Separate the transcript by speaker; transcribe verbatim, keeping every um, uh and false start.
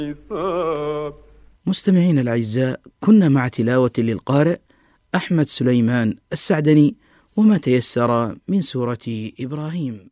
Speaker 1: مستمعين الأعزاء، كنا مع تلاوة للقارئ أحمد سليمان السعدني وما تيسر من سورة إبراهيم.